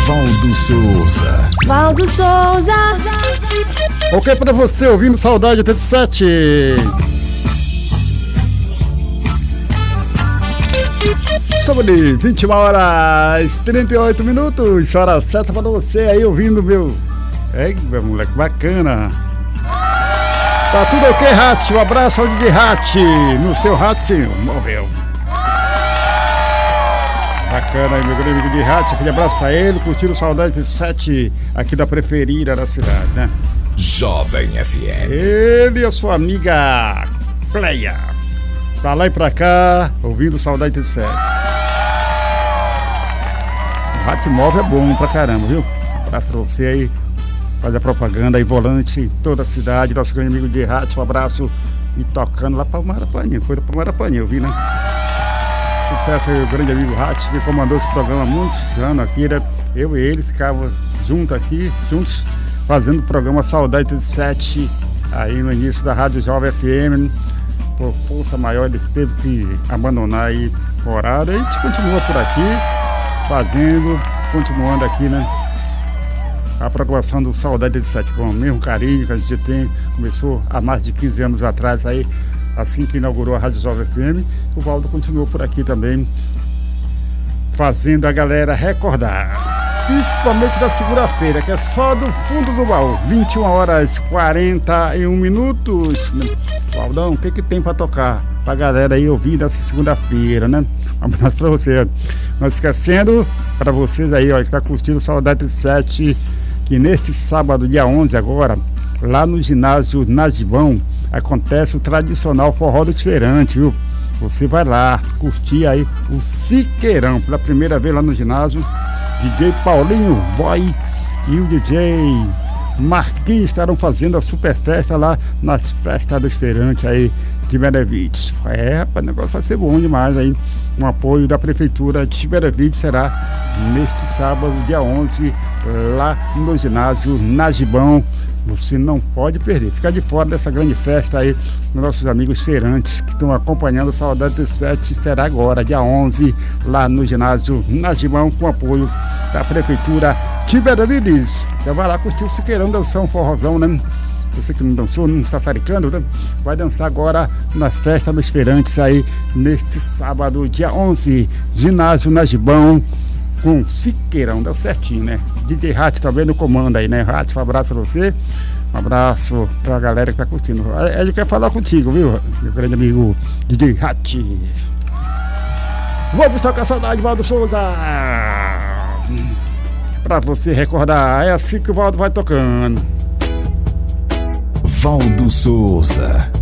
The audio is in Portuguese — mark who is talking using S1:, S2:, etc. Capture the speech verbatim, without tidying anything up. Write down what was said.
S1: Valdo Souza.
S2: Valdo Souza.
S3: Ok pra você, ouvindo Saudade oitenta e sete. Sobre vinte e uma horas trinta e oito minutos. Hora certa pra você aí ouvindo meu. É, meu moleque, bacana. Tá tudo ok, Rat? Um abraço ao de Rat. No seu ratinho, morreu. Bacana aí, meu grande amigo de Rat. Aquele abraço pra ele. Curtindo Saudade oitenta e sete aqui da Preferida da cidade, né?
S1: Jovem F M.
S3: Ele e a sua amiga Cleia. Pra lá e pra cá, ouvindo Saudade oitenta e sete. O Rádio Móvel é bom pra caramba, viu? Um abraço pra você aí. Faz a propaganda aí, volante em toda a cidade. Nosso grande amigo de rádio, um abraço. E tocando lá pra Marapanã. Foi pra Marapanã, eu vi, né? Sucesso aí, o grande amigo Rádio, que comandou esse programa há muitos anos aqui, né? Eu e ele ficávamos juntos aqui, juntos, fazendo o programa Saudade oitenta e sete, aí no início da Rádio Jovem F M. Por força maior, ele teve que abandonar aí o horário. A gente continua por aqui, fazendo, continuando aqui, né? A programação do Saudade oitenta e sete, com o mesmo carinho que a gente tem, começou há mais de quinze anos atrás aí, assim que inaugurou a Rádio Jovem F M. O Valdo continuou por aqui também, fazendo a galera recordar, principalmente da segunda-feira, que é só do fundo do baú. Vinte e uma horas e quarenta e um minutos. Valdão, o que que tem pra tocar pra galera aí ouvir nessa segunda-feira, né? Um abraço pra você. Não esquecendo, pra vocês aí, ó, que tá curtindo Saudade oitenta e sete, que neste sábado, dia onze agora, lá no ginásio Najibão, acontece o tradicional forró do Feirante, viu? Você vai lá curtir aí o Siqueirão, pela primeira vez lá no ginásio. D J Paulinho Boy e o D J Marquinhos estarão fazendo a super festa lá nas festas do Feirante aí de Benevides. É, rapaz, o negócio vai ser bom demais aí. Um apoio da Prefeitura de Benevides será neste sábado, dia onze, lá no ginásio Najibão. Você não pode perder, ficar de fora dessa grande festa aí dos nossos amigos feirantes que estão acompanhando a Saudade oitenta e sete. Será agora, dia onze, lá no ginásio Najibão, com apoio da Prefeitura de Benevides. Então vai lá curtir o Siqueirão, dançar um forrozão, né? Você que não dançou, não está saricando, né? Vai dançar agora na festa dos feirantes aí, neste sábado, dia onze, ginásio Najibão, com Siqueirão, deu certinho, né? D J Rat também no comando aí, né? Rat, um abraço pra você, um abraço pra galera que tá curtindo. Ele quer falar contigo, viu? Meu grande amigo D J Rat. Vamos tocar saudade, Valdo Souza. Pra você recordar, é assim que o Valdo vai tocando.
S1: Valdo Souza.